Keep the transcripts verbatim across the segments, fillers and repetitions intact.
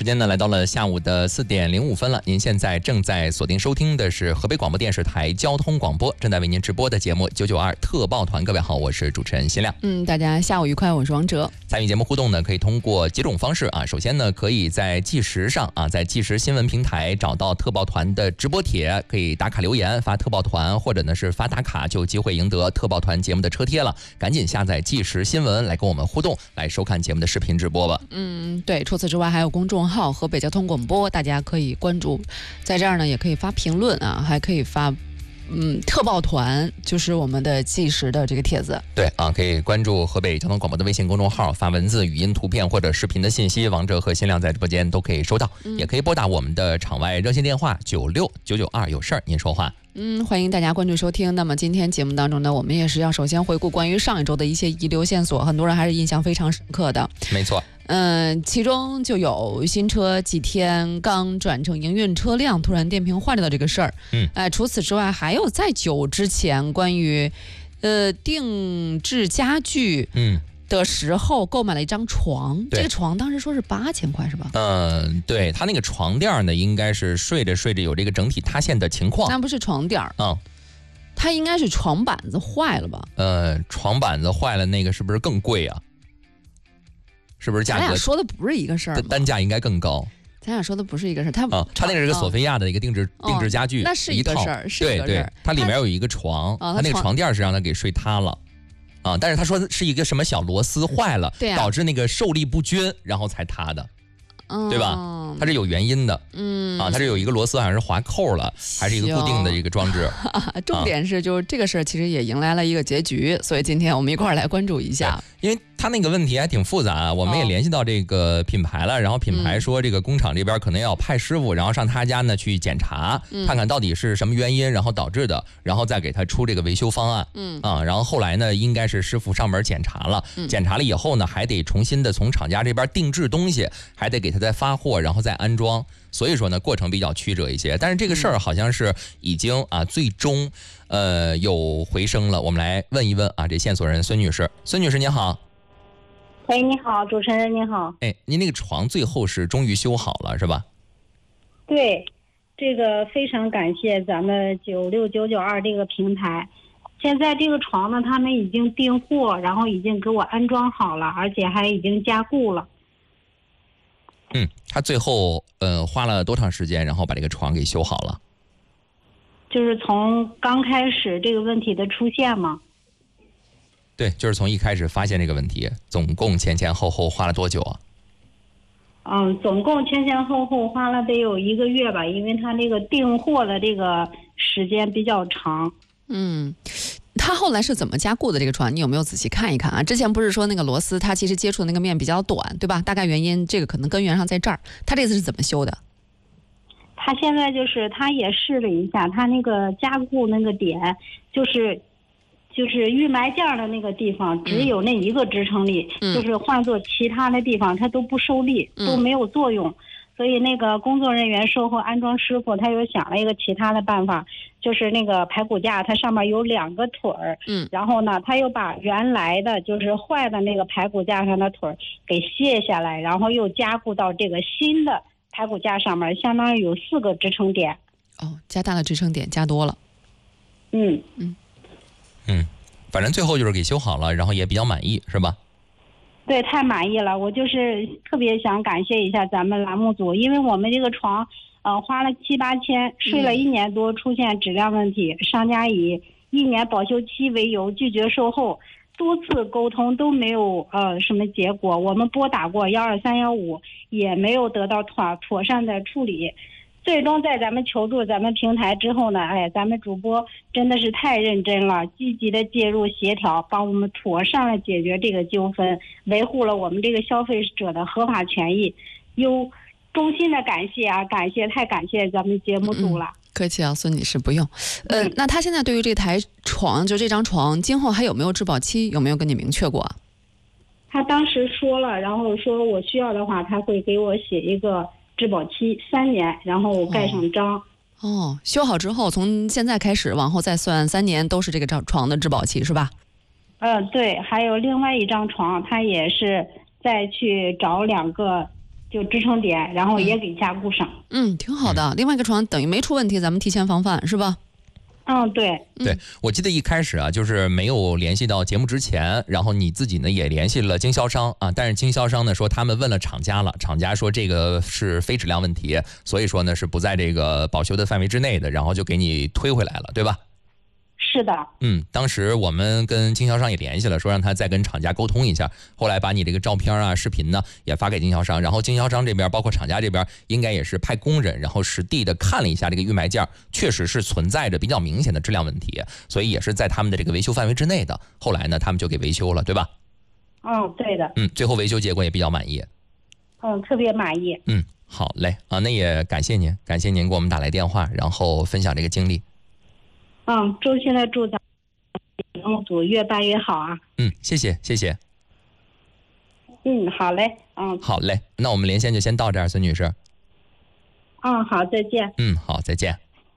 时间呢来到了下午的四点零五分了。您现在正在锁定收听的是河北广播电视台交通广播，正在为您直播的节目九九二特报团。各位好，我是主持人辛亮。 嗯，大家下午愉快，我是王哲。 参与节目互动呢，可以通过几种方式啊。首先呢，可以在纪实上啊，在纪实新闻平台找到特报团的直播帖，可以打卡留言发特报团，或者呢是发打卡就有机会赢得特报团节目的车贴了。赶紧下载纪实新闻来跟我们互动，来收看节目的视频直播吧。 嗯，对。除此之外，还有公众号河北交通广播，大家可以关注。在这儿呢，也可以发评论啊，还可以发。嗯，特报团就是我们的纪实的这个帖子。 对啊，可以关注河北交通广播的微信公众号，发文字、语音、图片或者视频的信息，王哲和辛亮在直播间都可以收到。嗯、也可以拨打我们的场外热线电话九六九九二，有事儿您说话。 嗯，欢迎大家关注收听。那么今天节目当中呢，我们也是要首先回顾关于上一周的一些遗留线索，很多人还是印象非常深刻的。 没错。 嗯，其中就有新车几天刚转成营运车辆突然电瓶坏了的这个事儿。 嗯， 哎、呃，除此之外，还有在久之前关于呃定制家具嗯的时候购买了一张床，这个床当时说是八千块是吧？ 嗯，对，他那个床垫呢，应该是睡着睡着有这个整体塌陷的情况。 那不是床垫儿， 嗯， 它应该是床板子坏了吧？ 呃，床板子坏了，那个是不是更贵啊？是不是价格？ 咱俩说的不是一个事儿， 单价应该更高。 咱俩说的不是一个事儿，它啊，它那个是个索菲亚的一个定制、 哦、 定制家具， 那是一个事儿，是一个事儿。 对对，它里面有一个床，它, 它那个床垫是让它给睡塌了。啊，但是他说是一个什么小螺丝坏了， 对啊、 导致那个受力不均，然后才塌的， 嗯、 对吧？它是有原因的， 嗯， 啊，它是有一个螺丝好像是划扣了，还是一个固定的一个装置。 重点是，就是这个事儿其实也迎来了一个结局，所以今天我们一块儿来关注一下。 因为他那个问题还挺复杂啊，我们也联系到这个品牌了，哦、然后品牌说这个工厂这边可能要派师傅，然后上他家呢去检查，嗯、看看到底是什么原因，然后导致的，然后再给他出这个维修方案。 嗯啊，然后后来呢，应该是师傅上门检查了，嗯、检查了以后呢，还得重新的从厂家这边定制东西，还得给他再发货，然后再安装。所以说呢，过程比较曲折一些。但是这个事儿好像是已经啊，最终呃有回声了。我们来问一问啊，这线索人孙女士，孙女士您好。 喂，你好，主持人你好。 哎，您那个床最后是终于修好了是吧？ 对，这个非常感谢咱们九六九九二这个平台。现在这个床呢，他们已经订货，然后已经给我安装好了，而且还已经加固了。 嗯，他最后呃花了多长时间，然后把这个床给修好了？ 就是从刚开始这个问题的出现嘛。 对，就是从一开始发现这个问题，总共前前后后花了多久啊？ 嗯，总共前前后后花了得有一个月吧，因为他那个订货的这个时间比较长。 嗯，他后来是怎么加固的这个床？你有没有仔细看一看啊？之前不是说那个螺丝它其实接触的那个面比较短，对吧？大概原因这个可能根源上在这儿。他这次是怎么修的？ 他现在就是他也试了一下，他那个加固那个点就是。就是预埋件的那个地方只有那一个支撑力，嗯、就是换做其他的地方它都不受力，嗯、都没有作用。所以那个工作人员售后安装师傅他又想了一个其他的办法，就是那个排骨架它上面有两个腿儿，嗯，然后呢他又把原来的就是坏的那个排骨架上的腿儿给卸下来，然后又加固到这个新的排骨架上面，相当于有四个支撑点。 哦，加大了支撑点，加多了。 嗯嗯。 嗯，反正最后就是给修好了，然后也比较满意，是吧？ 对，太满意了。我就是特别想感谢一下咱们栏目组，因为我们这个床，呃，花了七八千，睡了一年多，出现质量问题，嗯、商家以一年保修期为由拒绝售后，多次沟通都没有呃什么结果。我们拨打过幺二三幺五，也没有得到妥妥善的处理。最终在咱们求助咱们平台之后呢，哎，咱们主播真的是太认真了，积极的介入协调，帮我们妥善的解决这个纠纷，维护了我们这个消费者的合法权益。有衷心的感谢啊，感谢太感谢咱们节目组了。 嗯、客气啊，孙女士不用。呃，嗯、那他现在对于这台床，就这张床，今后还有没有质保期？有没有跟你明确过啊？ 他当时说了，然后说我需要的话，他会给我写一个质保期三年，然后盖上章。 哦，哦，修好之后，从现在开始往后再算三年，都是这个床的质保期是吧？ 嗯、呃，对。还有另外一张床，他也是再去找两个就支撑点，然后也给加固上。 嗯，挺好的。另外一个床等于没出问题，咱们提前防范是吧？ 嗯，对， 对，我记得一开始啊，就是没有联系到节目之前，然后你自己呢也联系了经销商啊，但是经销商呢说他们问了厂家了，厂家说这个是非质量问题，所以说呢是不在这个保修的范围之内的，然后就给你推回来了，对吧？ 是的， 嗯，当时我们跟经销商也联系了，说让他再跟厂家沟通一下。后来把你这个照片啊、视频呢也发给经销商，然后经销商这边包括厂家这边应该也是派工人，然后实地的看了一下这个预埋件，确实是存在着比较明显的质量问题，所以也是在他们的这个维修范围之内的。后来呢，他们就给维修了，对吧？ 嗯，对的。 嗯，最后维修结果也比较满意。 嗯，特别满意。 嗯，好嘞啊，那也感谢您，感谢您给我们打来电话，然后分享这个经历。 嗯，衷心的祝咱栏目组越办越好啊！ 嗯，谢谢谢谢。 嗯，好嘞，嗯， 好嘞，那我们连线就先到这儿，孙女士。 嗯，好，再见。 嗯，好，再见。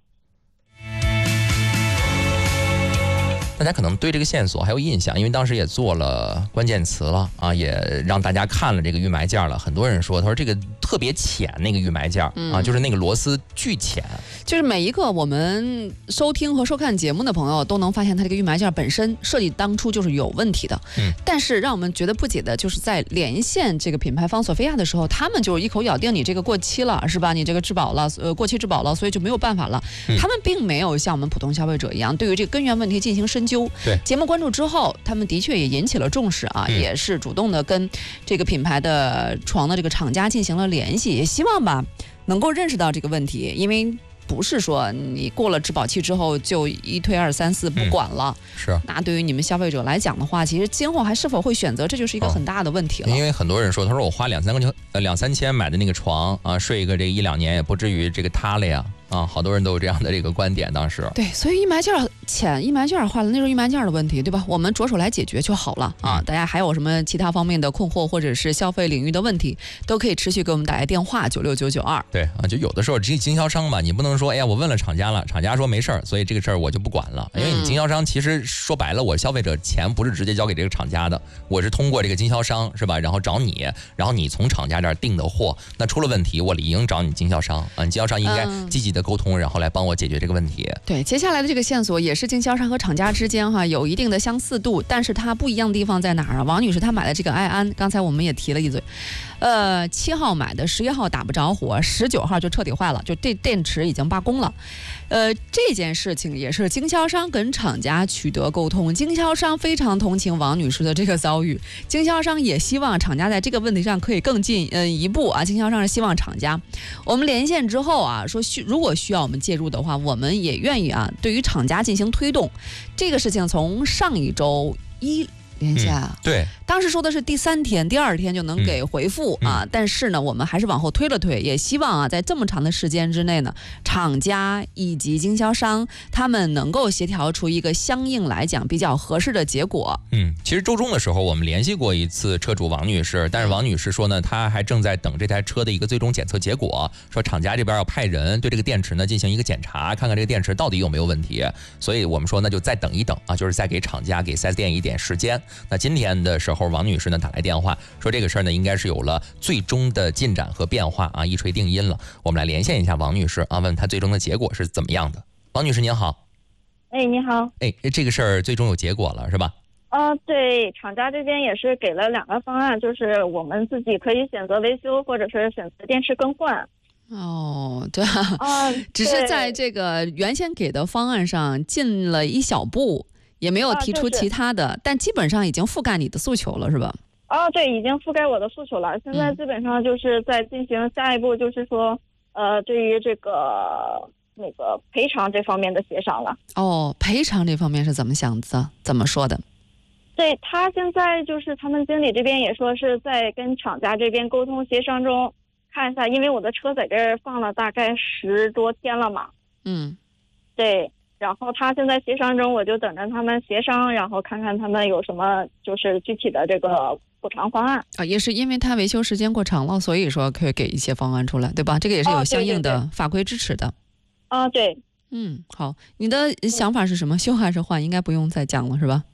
大家可能对这个线索还有印象，因为当时也做了关键词了啊，也让大家看了这个预埋件了。很多人说，他说这个特别浅，那个预埋件、嗯、啊，就是那个螺丝巨浅。 就是每一个我们收听和收看节目的朋友都能发现，它这个预埋件本身设计当初就是有问题的。嗯，但是让我们觉得不解的就是在连线这个品牌方索菲亚的时候，他们就一口咬定你这个过期了，是吧？你这个质保了，呃，过期质保了，所以就没有办法了。嗯、他们并没有像我们普通消费者一样，对于这个根源问题进行深究。 对， 节目关注之后，他们的确也引起了重视啊，嗯、也是主动的跟这个品牌的床的这个厂家进行了联系，也希望吧能够认识到这个问题，因为不是说你过了质保期之后就一推二三四不管了，嗯、 是。 那对于你们消费者来讲的话，其实今后还是否会选择，这就是一个很大的问题了。 哦、因为很多人说，他说我花两三个呃两三千买的那个床啊，睡一个这一两年也不至于这个塌了呀。啊，好多人都有这样的这个观点，当时对，所以预埋件浅，预埋件坏了，那是预埋件的问题，对吧？我们着手来解决就好了啊！嗯、大家还有什么其他方面的困惑，或者是消费领域的问题，都可以持续给我们打来电话九六九九二。 对啊，就有的时候这经销商吧，你不能说，哎呀，我问了厂家了，厂家说没事儿，所以这个事儿我就不管了，因为你经销商其实说白了，我消费者钱不是直接交给这个厂家的，我是通过这个经销商是吧？然后找你，然后你从厂家这儿订的货，那出了问题，我理应找你经销商啊，你经销商应该积极的沟通，然后来帮我解决这个问题。 对，接下来的这个线索也是经销商和厂家之间哈有一定的相似度，但是它不一样的地方在哪儿啊？王女士她买的这个爱安，刚才我们也提了一嘴，呃，七号买的，十一号打不着火，十九号就彻底坏了，就这电池已经罢工了。呃，这件事情也是经销商跟厂家取得沟通，经销商非常同情王女士的这个遭遇，经销商也希望厂家在这个问题上可以更进嗯一步啊。经销商是希望厂家，我们连线之后啊，说需如果需要我们介入的话，我们也愿意啊，对于厂家进行推动。这个事情从上一周一连线啊、 嗯，对， 当时说的是第三天、第二天就能给回复、嗯、啊，但是呢，我们还是往后推了推，也希望啊，在这么长的时间之内呢，厂家以及经销商他们能够协调出一个相应来讲比较合适的结果。 嗯，其实周中的时候我们联系过一次车主王女士，但是王女士说呢，她还正在等这台车的一个最终检测结果，说厂家这边要派人对这个电池呢进行一个检查，看看这个电池到底有没有问题。所以我们说那就再等一等啊，就是再给厂家给 四 S 店一点时间。那今天的时候，王女士呢打来电话说这个事儿呢应该是有了最终的进展和变化啊，一锤定音了。我们来连线一下王女士啊，问她最终的结果是怎么样的。王女士您好。 哎，你好。 哎，这个事儿最终有结果了是吧？ 啊、呃，对，厂家这边也是给了两个方案，就是我们自己可以选择维修，或者是选择电池更换。 哦，对啊， 啊， 只是在这个原先给的方案上进了一小步。也没有提出其他的、啊就是、但基本上已经覆盖你的诉求了是吧？ 哦，对，已经覆盖我的诉求了。现在基本上就是在进行下一步，就是说、嗯、呃，对于这个那个赔偿这方面的协商了。哦， 赔偿这方面是怎么想的？怎么说的？ 对，他现在就是他们经理这边也说是在跟厂家这边沟通协商中看一下，因为我的车在这儿放了大概十多天了嘛。嗯，对。然后他现在协商中，我就等着他们协商，然后看看他们有什么就是具体的这个补偿方案啊。也是因为他维修时间过长了，所以说可以给一些方案出来，对吧？这个也是有相应的法规支持的。 啊、哦，对。 嗯，好，你的想法是什么？修还是换？应该不用再讲了，是吧？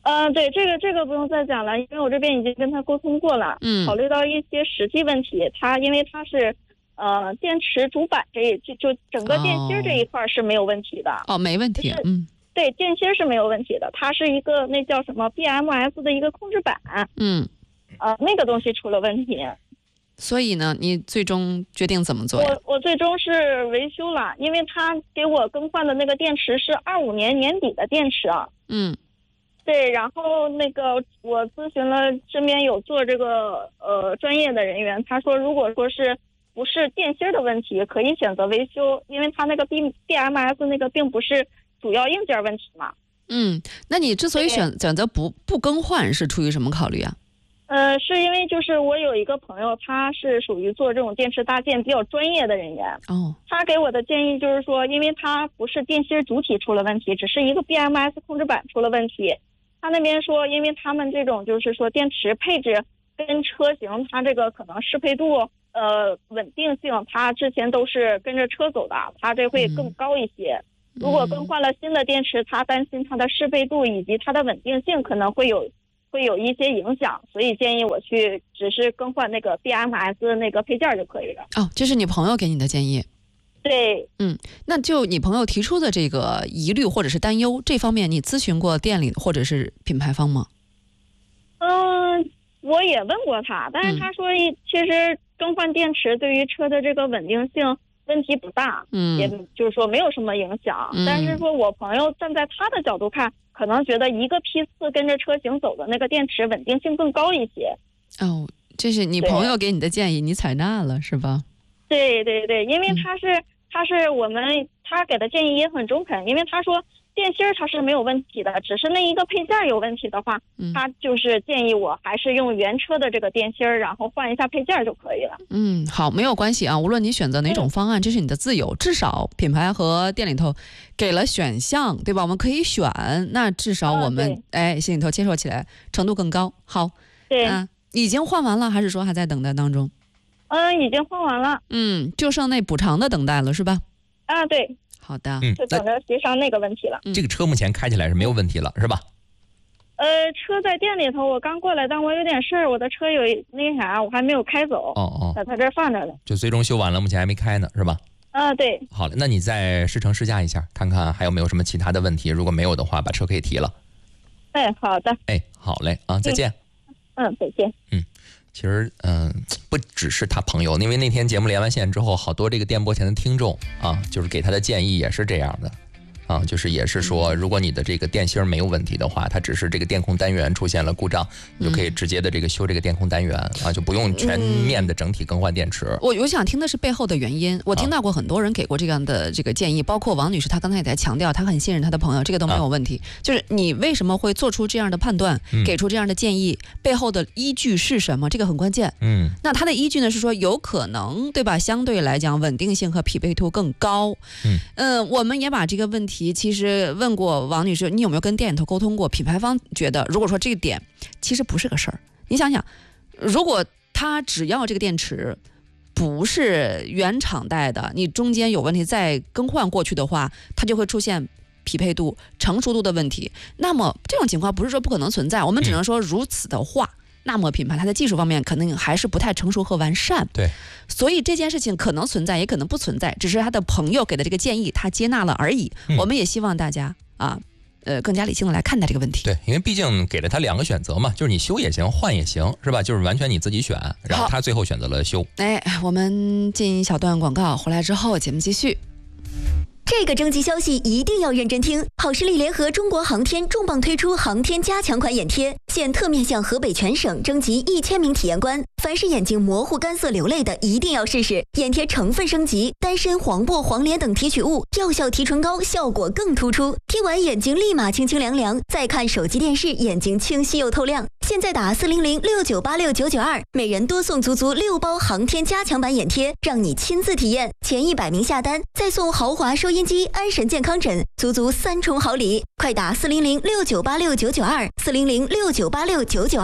呃，对，这个这个不用再讲了，因为我这边已经跟他沟通过了。 嗯， 考虑到一些实际问题，他因为他是，呃，电池主板这一就就整个电芯这一块是没有问题的。 哦，没问题。嗯， 对，电芯是没有问题的，它是一个那叫什么 B M S 的一个控制板。 嗯， 呃，那个东西出了问题。 所以呢，你最终决定怎么做呀？ 我我最终是维修了，因为他给我更换的那个电池是二五年年底的电池啊。 嗯。 对，然后那个我咨询了身边有做这个呃专业的人员，他说如果说是不是电芯的问题，可以选择维修，因为他那个 B B M S 那个并不是主要硬件问题嘛。 嗯，那你之所以选选择不不更换，是出于什么考虑啊？ 呃，是因为就是我有一个朋友，他是属于做这种电池搭建比较专业的人员。 哦， 他给我的建议就是说，因为他不是电芯主体出了问题，只是一个 B M S 控制板出了问题。他那边说，因为他们这种就是说电池配置跟车型，它这个可能适配度、呃稳定性，它之前都是跟着车走的，它这会更高一些。嗯、如果更换了新的电池，他担心它的适配度以及它的稳定性可能会有会有一些影响，所以建议我去只是更换那个 B M S 那个配件就可以了。 哦，这是你朋友给你的建议。 对， 嗯，那就你朋友提出的这个疑虑或者是担忧，这方面你咨询过店里或者是品牌方吗？ 嗯，我也问过他，但是他说，其实更换电池对于车的这个稳定性问题不大，嗯，也就是说没有什么影响。嗯、但是说我朋友站在他的角度看，可能觉得一个批次跟着车型走的那个电池稳定性更高一些。 哦，这是你朋友给你的建议，你采纳了是吧？ 对对对，因为他是。嗯他是我们他给的建议也很中肯，因为他说电芯它是没有问题的，只是那一个配件有问题的话，嗯、他就是建议我还是用原车的这个电芯，然后换一下配件就可以了。 嗯，好，没有关系啊，无论你选择哪种方案，嗯、这是你的自由，至少品牌和店里头给了选项，对吧？我们可以选，那至少我们、啊、哎心里头接受起来程度更高。好， 对， 啊，已经换完了，还是说还在等待当中？ 嗯，已经换完了。 嗯，就剩那补偿的等待了，是吧？ 啊，对。 好的， 嗯，就等着协商那个问题了。 这个车目前开起来是没有问题了，是吧？ 呃，车在店里头，我刚过来，但我有点事儿，我的车有那啥，我还没有开走。 哦哦， 在他这儿放着呢。 就最终修完了，目前还没开呢，是吧？ 啊，对。 好了，那你再试乘试驾一下，看看还有没有什么其他的问题。如果没有的话，把车可以提了。 哎，好的。 哎，好嘞啊，再见。 嗯，嗯再见。 嗯。其实，嗯、呃，不只是他朋友，因为那天节目连完线之后，好多这个电波前的听众啊，就是给他的建议也是这样的，啊，就是也是说，如果你的这个电芯没有问题的话，它只是这个电控单元出现了故障，你就可以直接的这个修这个电控单元啊，就不用全面的整体更换电池。 嗯、我我想听的是背后的原因，我听到过很多人给过这样的这个建议，包括王女士，她刚才也在强调，她很信任她的朋友，这个都没有问题。啊、就是你为什么会做出这样的判断，嗯、给出这样的建议，背后的依据是什么？这个很关键。嗯，那它的依据呢是说，有可能对吧？相对来讲，稳定性和匹配度更高。嗯，呃，我们也把这个问题。其实问过王女士，你有没有跟店里头沟通过？品牌方觉得，如果说这个点其实不是个事儿，你想想，如果他只要这个电池不是原厂带的，你中间有问题再更换过去的话，它就会出现匹配度、成熟度的问题。那么这种情况不是说不可能存在，我们只能说如此的话。嗯那么品牌它的技术方面可能还是不太成熟和完善， 对， 所以这件事情可能存在，也可能不存在，只是他的朋友给的这个建议，他接纳了而已。嗯、我们也希望大家啊，呃，更加理性的来看待这个问题。 对，因为毕竟给了他两个选择嘛，就是你修也行，换也行，是吧？就是完全你自己选，然后他最后选择了修。 哎，我们进一小段广告，回来之后节目继续。 这个征集消息一定要认真听！好视力联合中国航天重磅推出航天加强款眼贴，现特面向河北全省征集一千名体验官，凡是眼睛模糊、干涩、流泪的，一定要试试。眼贴成分升级，丹参、黄柏、黄连等提取物，药效提纯高，效果更突出。贴完眼睛立马清清凉凉，再看手机电视，眼睛清晰又透亮。现在打四零零六九八六九九二，每人多送足足六包航天加强版眼贴，让你亲自体验。前一百名下单，再送豪华收音机、安神健康枕，足足三重好礼！快打四零零六九八六九九二，四零零六九八六九九二。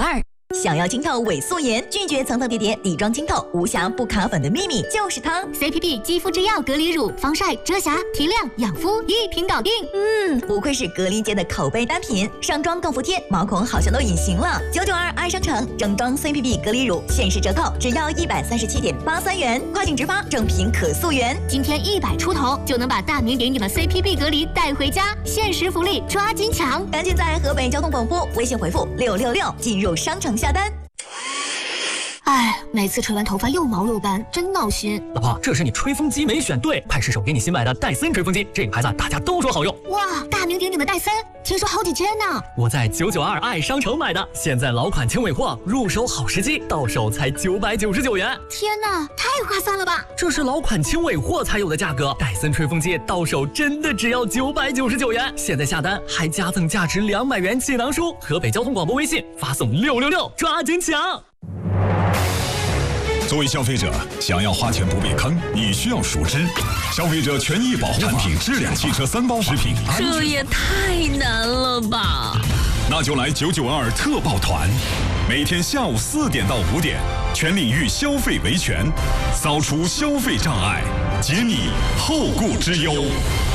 想要清透伪素颜，拒绝层层叠叠，底妆清透，无瑕不卡粉的秘密就是它 C P P 肌肤之钥隔离乳，防晒、遮瑕、提亮、养肤，一瓶搞定。 嗯，不愧是隔离界的口碑单品，上妆更服帖，毛孔好像都隐形了。九九二爱商城正装 C P P 隔离乳限时折扣，只要一百三十七点八三元，快警直发，正品可溯源。 今天一百出头就能把大名鼎鼎的 C P P 隔离带回家，限时福利，抓紧抢！ 赶紧在河北交通广播微信回复六六六进入商城下单。 哎，每次吹完头发又毛又干，真闹心。 老婆，这是你吹风机没选对，快试手给你新买的戴森吹风机，这个牌子大家都说好用。 哇，大名鼎鼎的戴森，听说好几千呢。 我在九九二爱商城买的，现在老款轻尾货，入手好时机，到手才九百九十九元。 天哪，太划算了吧！ 这是老款轻尾货才有的价格，戴森吹风机到手真的只要九百九十九元。现在下单还加赠价值两百元气囊书，河北交通广播微信发送六六六，抓紧抢！ 作为消费者，想要花钱不被坑，你需要熟知消费者权益保护产品质量汽车三包食品。 这也太难了吧！ 那就来九九二特报团，每天下午四点到五点，全领域消费维权，扫除消费障碍，解你后顾之忧。